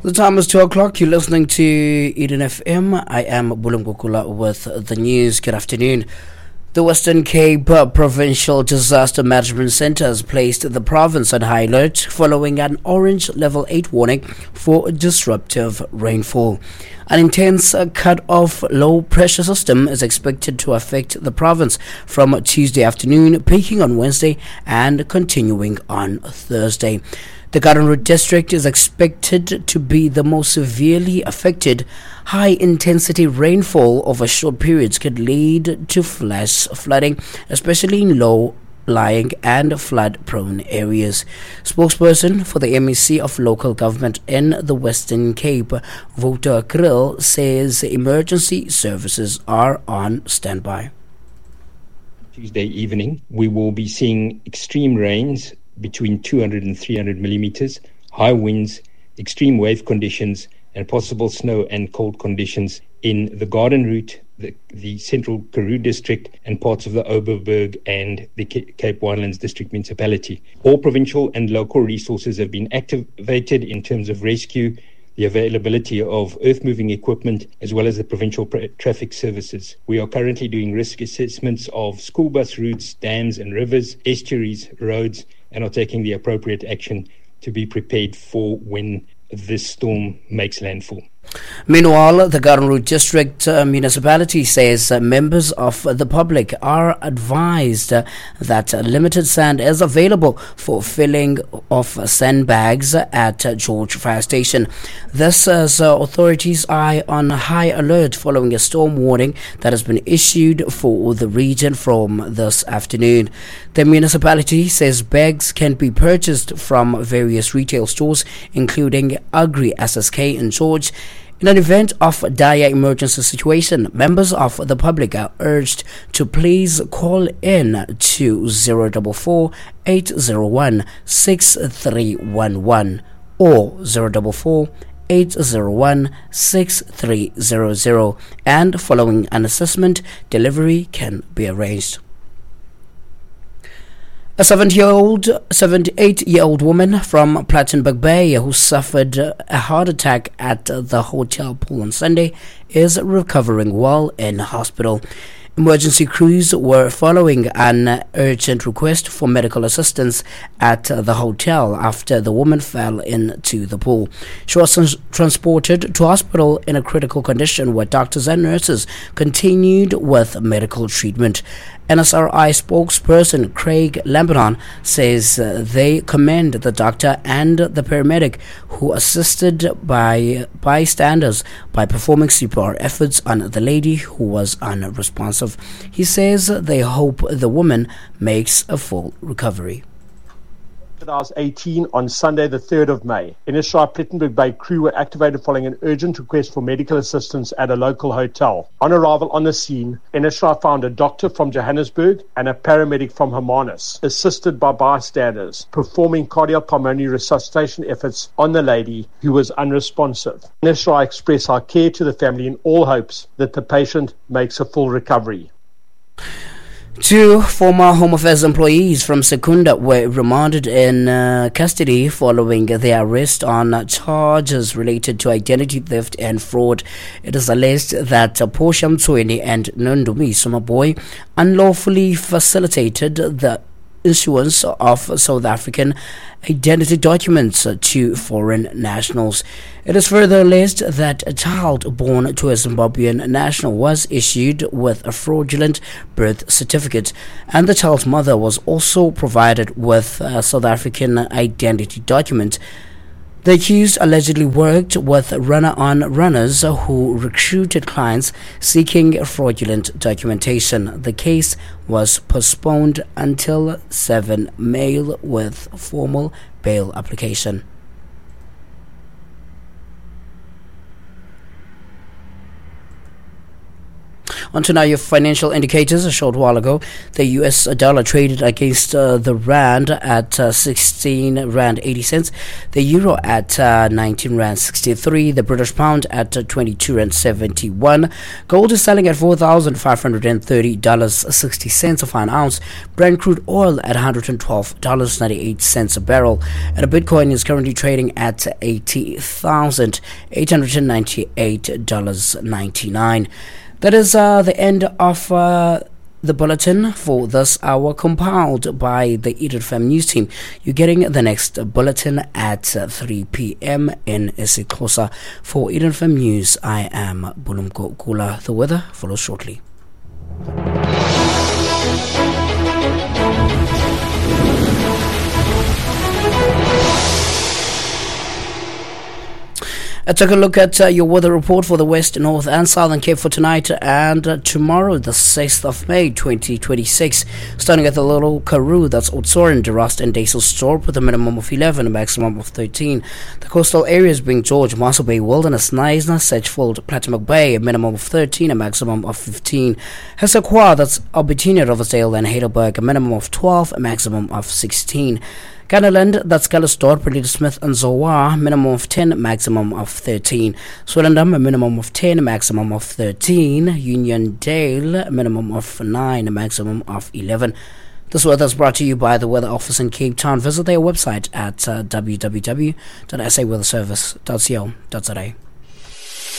The time is 2 o'clock. You're listening to Eden FM. I am Bulungukula with the news. Good afternoon. The Western Cape Provincial Disaster Management Centre has placed the province on high alert following an orange level 8 warning for disruptive rainfall. An intense cut-off low-pressure system is expected to affect the province from Tuesday afternoon, peaking on Wednesday and continuing on Thursday. The Garden Route district is expected to be the most severely affected. High-intensity rainfall over short periods could lead to flash flooding, especially in low-lying and flood-prone areas. Spokesperson for the MEC of Local Government in the Western Cape, Wouter Kriel, says emergency services are on standby. Tuesday evening, we will be seeing extreme rains between 200 and 300 millimeters, high winds, extreme wave conditions, and possible snow and cold conditions in the Garden Route, the Central Karoo District, and parts of the Oberberg and the Cape Winelands District Municipality. All provincial and local resources have been activated in terms of rescue, the availability of earth-moving equipment, as well as the provincial traffic services. We are currently doing risk assessments of school bus routes, dams and rivers, estuaries, roads, and are taking the appropriate action to be prepared for when this storm makes landfall. Meanwhile, the Garden Route District Municipality says members of the public are advised that limited sand is available for filling of sandbags at George Fire Station. This as authorities are on high alert following a storm warning that has been issued for the region from this afternoon. The municipality says bags can be purchased from various retail stores, including Agri SSK in George. In an event of dire emergency situation, members of the public are urged to please call in to 044 801 6311 or 044 801 6300, and following an assessment, delivery can be arranged. A 78-year-old woman from Plettenberg Bay who suffered a heart attack at the hotel pool on Sunday is recovering well in hospital. Emergency crews were following an urgent request for medical assistance at the hotel after the woman fell into the pool. She was transported to hospital in a critical condition where doctors and nurses continued with medical treatment. NSRI spokesperson Craig Lamberton says they commend the doctor and the paramedic who assisted by bystanders by performing CPR efforts on the lady who was unresponsive. He says they hope the woman makes a full recovery. I was 18 on Sunday, the 3rd of May. NSRI Plettenberg Bay crew were activated following an urgent request for medical assistance at a local hotel. On arrival on the scene, NSRI found a doctor from Johannesburg and a paramedic from Hermanus, assisted by bystanders, performing cardiopulmonary resuscitation efforts on the lady who was unresponsive. NSRI express our care to the family in all hopes that the patient makes a full recovery. Two former Home Affairs employees from Secunda were remanded in custody following their arrest on charges related to identity theft and fraud. It is alleged that Portia Mtsweni and Nondumi Somaboy unlawfully facilitated the issuance of South African identity documents to foreign nationals. It is further alleged that a child born to a Zimbabwean national was issued with a fraudulent birth certificate, and the child's mother was also provided with a South African identity document. The accused allegedly worked with runner-on-runners who recruited clients seeking fraudulent documentation. The case was postponed until 7 May with formal bail application. On to now your financial indicators. A short while ago, the US dollar traded against the rand at 16 rand 80 cents, the euro at 19 rand 63, the British pound at 22 rand 71. Gold is selling at $4,530.60 a fine ounce. Brent crude oil at $112.98 a barrel, and a Bitcoin is currently trading at $80,898.99. That is the end of the bulletin for this hour, compiled by the Eden FM News team. You're getting the next bulletin at 3 p.m. in isiXhosa. For Eden FM News, I am Bulumko Kula. The weather follows shortly. Take a look at your weather report for the West, North and Southern Cape for tonight and tomorrow, the 6th of May 2026. Starting at the Little Karoo, that's Oudtshoorn, De Rust and Duiselsdorp with a minimum of 11, a maximum of 13. The coastal areas being George, Mossel Bay, Wilderness, Knysna, Sedgefield, Platinum Bay, a minimum of 13, a maximum of 15. Hessequa, that's Albertina, Riversdale and Heidelberg, a minimum of 12, a maximum of 16. Canaland, that's Calisthorpe, Ladysmith and Zoar, minimum of 10, maximum of 13. Swellendam, a minimum of 10, a maximum of 13. Uniondale, a minimum of 9, a maximum of 11. This weather is brought to you by the Weather Office in Cape Town. Visit their website at www.saweatherservice.co.za.